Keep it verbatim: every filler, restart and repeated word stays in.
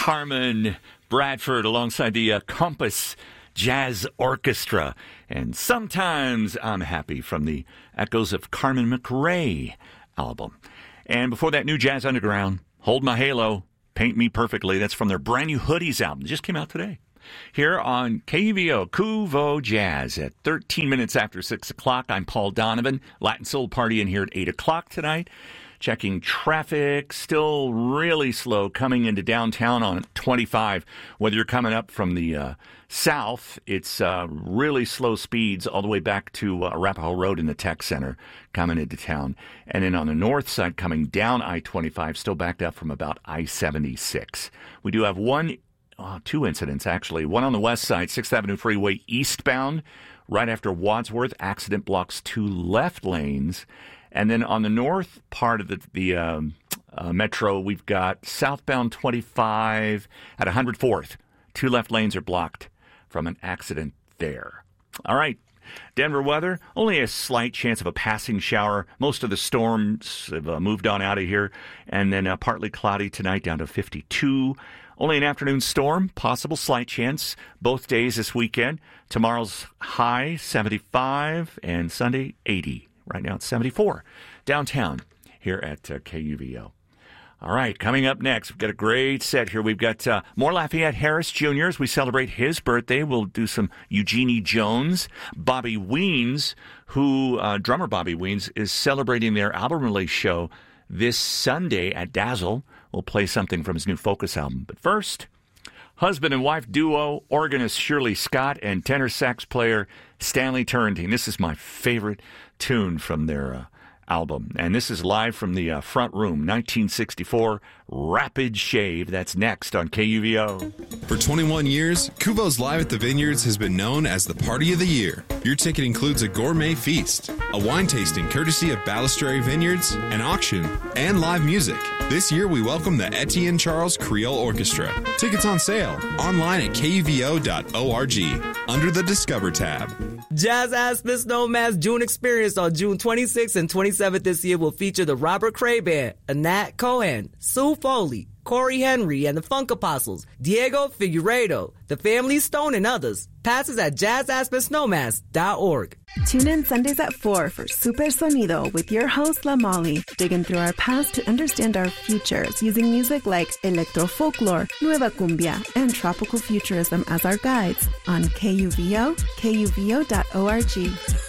Carmen Bradford alongside the uh, Compass Jazz Orchestra. And Sometimes I'm Happy from the Echoes of Carmen McRae album. And before that, New Jazz Underground, Hold My Halo, Paint Me Perfectly. That's from their brand new Hoodies album. It just came out today. Here on K U V O, Kuvo Jazz at thirteen minutes after six o'clock. I'm Paul Donovan. Latin Soul Party in here at eight o'clock tonight. Checking traffic, still really slow coming into downtown on twenty-five. Whether you're coming up from the uh, south, it's uh, really slow speeds all the way back to uh, Arapahoe Road in the Tech Center coming into town. And then on the north side coming down I twenty-five, still backed up from about I seventy-six. We do have one, uh, two incidents actually. One on the west side, sixth Avenue Freeway eastbound, right after Wadsworth. Accident blocks two left lanes. And then on the north part of the, the um, uh, metro, we've got southbound twenty-five at one hundred fourth. Two left lanes are blocked from an accident there. All right. Denver weather, only a slight chance of a passing shower. Most of the storms have uh, moved on out of here. And then uh, partly cloudy tonight down to fifty-two. Only an afternoon storm, possible slight chance both days this weekend. Tomorrow's high, seventy-five, and Sunday, eighty. Right now it's seventy-four downtown here at uh, K U V O. All right, coming up next, we've got a great set here. We've got uh, more Lafayette Harris Junior as we celebrate his birthday. We'll do some Eugenie Jones. Bobby Weens, who, uh, drummer Bobby Weens, is celebrating their album release show this Sunday at Dazzle. We'll play something from his new Focus album. But first, husband and wife duo, organist Shirley Scott and tenor sax player Stanley Turrentine. This is my favorite tune from their uh, album. And this is live from the uh, front room, nineteen sixty-four, Rapid Shave. That's next on K U V O. For twenty-one years, Kuvo's Live at the Vineyards has been known as the Party of the Year. Your ticket includes a gourmet feast, a wine tasting courtesy of Balistrary Vineyards, an auction, and live music. This year, we welcome the Etienne Charles Creole Orchestra. Tickets on sale online at K U V O dot org under the Discover tab. Jazz Aspen Snowman's June Experience on June twenty-sixth and twenty-seventh this year will feature the Robert Cray Band, Anat Cohen, Sue Foley, Corey Henry and the Funk Apostles, Diego Figueiredo, the Family Stone, and others. Passes at jazz aspen snowmass dot org. Tune in Sundays at four for Super Sonido with your host, La Molly, digging through our past to understand our futures using music like electro folklore, nueva cumbia, and tropical futurism as our guides on K U V O, K U V O dot org.